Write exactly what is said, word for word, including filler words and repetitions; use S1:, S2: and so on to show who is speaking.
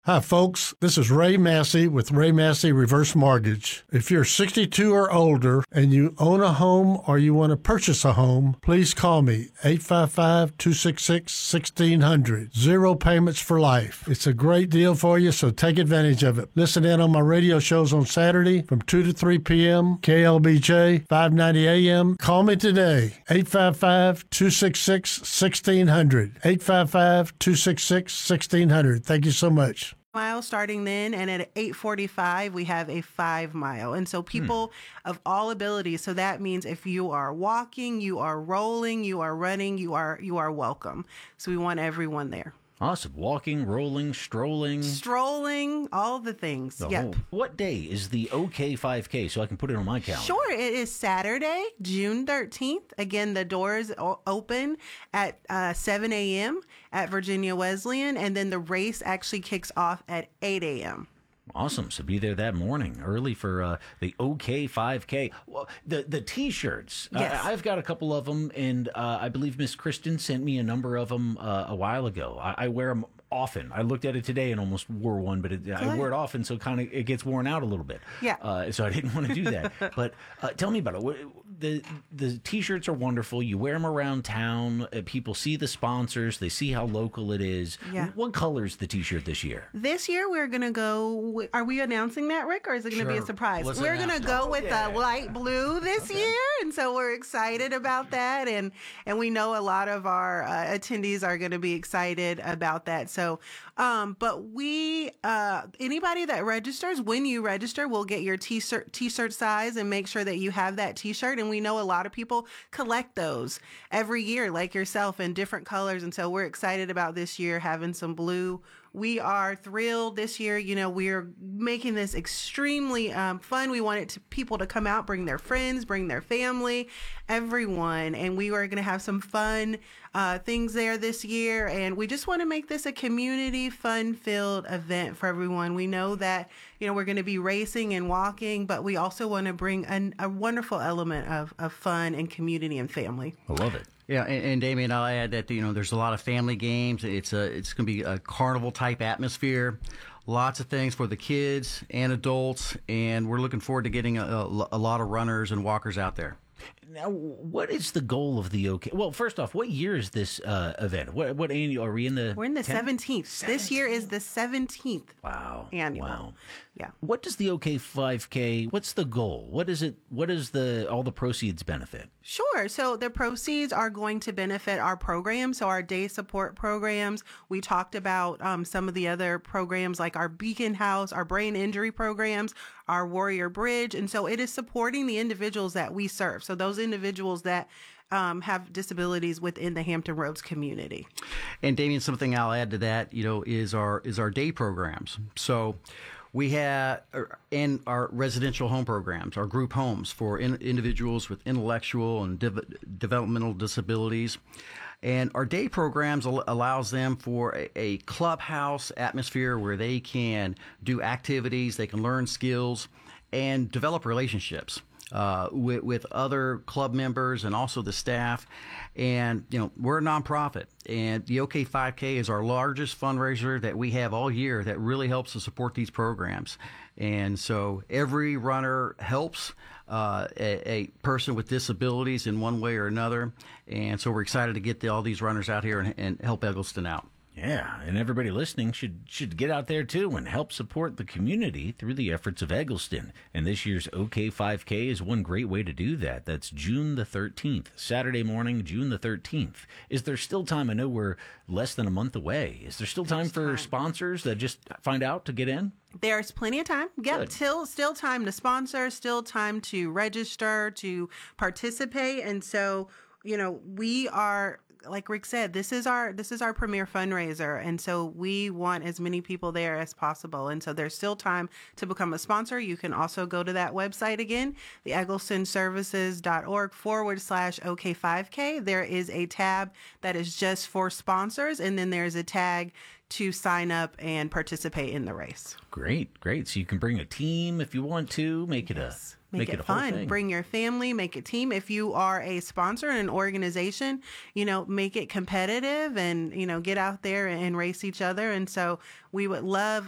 S1: Hi, folks. This is Ray Massey with Ray Massey Reverse Mortgage. If you're sixty-two or older and you own a home or you want to purchase a home, please call me, eight five five, two six six, one six zero zero. Zero payments for life. It's a great deal for you, so take advantage of it. Listen in on my radio shows on Saturday from two to three p.m., K L B J, five ninety A M. Call me today, eight five five, two six six, one six zero zero. eight five five, two six six, one six zero zero. Thank you so much.
S2: Mile starting then, and at eight forty-five we have a five mile, and so people hmm. of all abilities. So that means if you are walking, you are rolling, you are running, you are you are welcome. So we want everyone there.
S3: Awesome. Walking, rolling, strolling.
S2: Strolling, all the things.
S3: The
S2: yep.
S3: whole, what day is the O K five K so I can put it on my calendar?
S2: Sure. It is Saturday, June thirteenth. Again, the doors open at uh, seven a.m. at Virginia Wesleyan, and then the race actually kicks off at eight a.m.
S3: Awesome. So be there that morning early for uh, the O K five K. Well, the the T-shirts.
S2: Yes.
S3: I, I've got a couple of them, and uh, I believe Miss Kristen sent me a number of them uh, a while ago. I, I wear them often. I looked at it today and almost wore one, but it, I wear it often, so kind of it gets worn out a little bit.
S2: Yeah.
S3: Uh, so I didn't want to do that. But uh, tell me about it. The the T-shirts are wonderful. You wear them around town. Uh, people see the sponsors. They see how local it is.
S2: Yeah.
S3: What color is the T-shirt this year?
S2: This year we're going to go, are we announcing that, Rick, or is it going to
S3: Sure.
S2: be a surprise?
S3: Let's
S2: we're going to go with
S3: yeah.
S2: uh, light blue this
S3: Okay.
S2: year, and so we're excited about that, and, and we know a lot of our uh, attendees are going to be excited about that. So, um, but we, uh, anybody that registers, when you register, we'll get your t-shirt, t-shirt size and make sure that you have that t-shirt, and we know a lot of people collect those every year, like yourself, in different colors, and so we're excited about this year having some blue. We are thrilled this year. You know, we're making this extremely um, fun. We want it to people to come out, bring their friends, bring their family, everyone. And we are going to have some fun uh, things there this year. And we just want to make this a community fun-filled event for everyone. We know that, you know, we're going to be racing and walking, but we also want to bring an, a wonderful element of, of fun and community and family.
S3: I love it.
S4: Yeah, and, and Damien, I'll add that you know there's a lot of family games. It's a it's going to be a carnival type atmosphere, lots of things for the kids and adults, and we're looking forward to getting a, a, a lot of runners and walkers out there.
S3: Now, what is the goal of the O K? Well, first off, what year is this uh, event? What what annual are we in the?
S2: We're in the
S3: tenth?
S2: seventeenth. This year is the seventeenth.
S3: Wow.
S2: Annual.
S3: Wow.
S2: Yeah.
S3: What does the O K five K? What's the goal? What is it? What is the all the proceeds benefit?
S2: Sure. So the proceeds are going to benefit our programs. So our day support programs. We talked about um, some of the other programs like our Beacon House, our brain injury programs, our Warrior Bridge. And so it is supporting the individuals that we serve. So those individuals that um, have disabilities within the Hampton Roads community.
S4: And Damien, something I'll add to that, you know, is our is our day programs. So we have in our residential home programs, our group homes for in, individuals with intellectual and dev, developmental disabilities. And our day programs al- allows them for a, a clubhouse atmosphere where they can do activities, they can learn skills, and develop relationships uh, with, with other club members and also the staff. And, you know, we're a nonprofit, and the O K five K is our largest fundraiser that we have all year that really helps to support these programs. And so every runner helps uh, a, a person with disabilities in one way or another. And so we're excited to get the, all these runners out here and, and help Eggleston out.
S3: Yeah, and everybody listening should should get out there too and help support the community through the efforts of Eggleston. And this year's O K five K is one great way to do that. That's June the thirteenth, Saturday morning, June the thirteenth. Is there still time? I know we're less than a month away. Is there still time
S2: There's
S3: for
S2: time.
S3: sponsors that just find out to get in?
S2: There's plenty of time. Yep,
S3: Good.
S2: till still time to sponsor, still time to register, to participate. And so, you know, we are, like Rick said, this is our this is our premier fundraiser, and so we want as many people there as possible. And so there's still time to become a sponsor. You can also go to that website again, the egglestonservices.org forward slash OK5K. There is a tab that is just for sponsors, and then there's a tag to sign up and participate in the race.
S3: Great, great. So you can bring a team if you want to, make it a
S2: Make,
S3: make
S2: it,
S3: it a whole
S2: fun.
S3: thing.
S2: Bring your family, make a team. If you are a sponsor in an organization, you know, make it competitive and, you know, get out there and race each other. And so we would love